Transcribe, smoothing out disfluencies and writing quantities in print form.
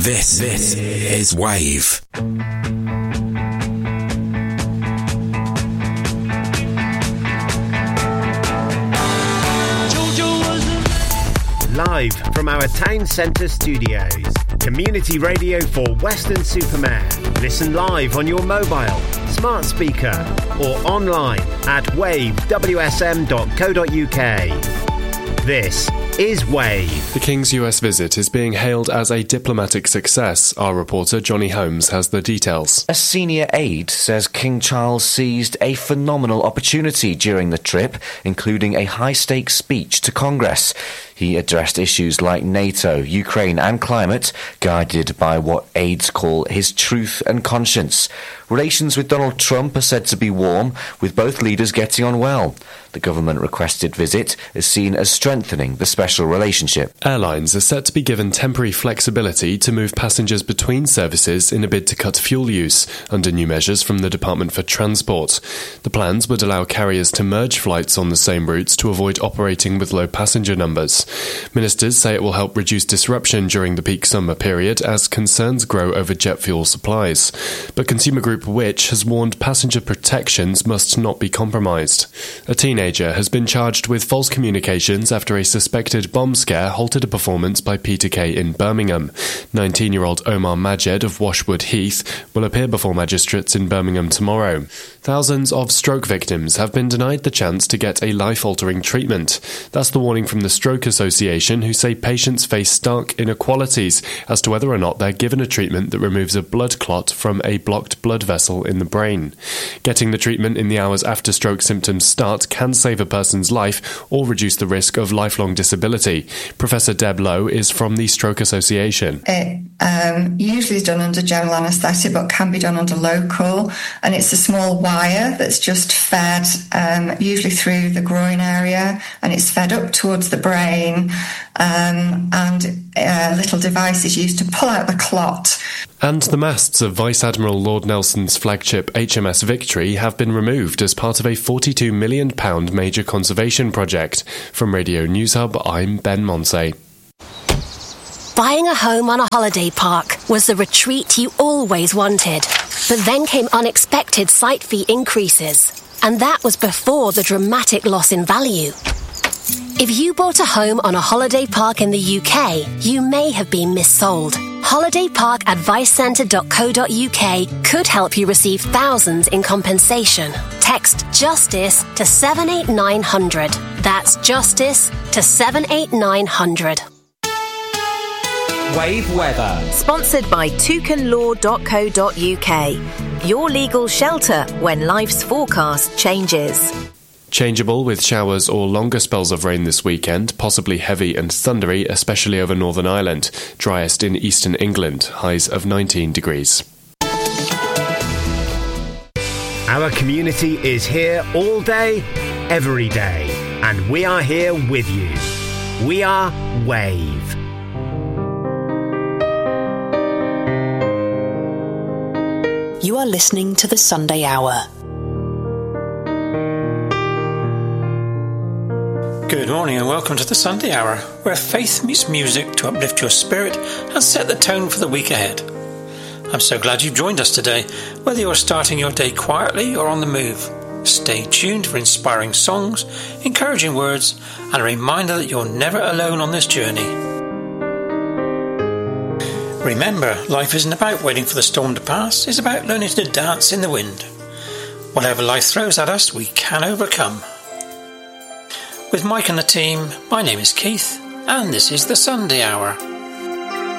This is Wave. Live from our town centre studios, community radio for Weston-super-Mare. Listen live on your mobile, smart speaker or online at wavewsm.co.uk. This is Wave. The King's US visit is being hailed as a diplomatic success. Our reporter Johnny Holmes has the details. A senior aide says King Charles seized a phenomenal opportunity during the trip, including a high-stakes speech to Congress. He addressed issues like NATO, Ukraine and climate, guided by what aides call his truth and conscience. Relations with Donald Trump are said to be warm, with both leaders getting on well. The government-requested visit is seen as strengthening the special relationship. Airlines are set to be given temporary flexibility to move passengers between services in a bid to cut fuel use, under new measures from the Department for Transport. The plans would allow carriers to merge flights on the same routes to avoid operating with low passenger numbers. Ministers say it will help reduce disruption during the peak summer period as concerns grow over jet fuel supplies. But consumer group Which has warned passenger protections must not be compromised. A teenager has been charged with false communications after a suspected bomb scare halted a performance by Peter Kay in Birmingham. 19-year-old Omar Majed of Washwood Heath will appear before magistrates in Birmingham tomorrow. Thousands of stroke victims have been denied the chance to get a life-altering treatment. That's the warning from the Stroke Association, who say patients face stark inequalities as to whether or not they're given a treatment that removes a blood clot from a blocked blood vessel in the brain. Getting the treatment in the hours after stroke symptoms start can save a person's life or reduce the risk of lifelong disability. Professor Deb Lowe is from the Stroke Association. It usually is done under general anaesthetic but can be done under local, and it's a small wire that's just fed usually through the groin area, and it's fed up towards the brain, and a little device is used to pull out the clot. And the masts of Vice Admiral Lord Nelson's flagship HMS Victory have been removed as part of a £42 million major conservation project. From Radio News Hub, I'm Ben Monsey. Buying a home on a holiday park was the retreat you always wanted. But then came unexpected site fee increases. And that was before the dramatic loss in value. If you bought a home on a holiday park in the UK, you may have been missold. holidayparkadvicecentre.co.uk could help you receive thousands in compensation. Text JUSTICE to 78900. That's JUSTICE to 78900. Wave weather. Sponsored by toucanlaw.co.uk. Your legal shelter when life's forecast changes. Changeable with showers or longer spells of rain this weekend, possibly heavy and thundery, especially over Northern Ireland. Driest in eastern England, highs of 19 degrees. Our community is here all day, every day, and we are here with you. We are Wave. You are listening to the Sunday Hour. Good morning and welcome to the Sunday Hour, where faith meets music to uplift your spirit and set the tone for the week ahead. I'm so glad you've joined us today, whether you're starting your day quietly or on the move. Stay tuned for inspiring songs, encouraging words, and a reminder that you're never alone on this journey. Remember, life isn't about waiting for the storm to pass, it's about learning to dance in the wind. Whatever life throws at us, we can overcome. With Mike and the team, my name is Keith, and this is the Sunday Hour.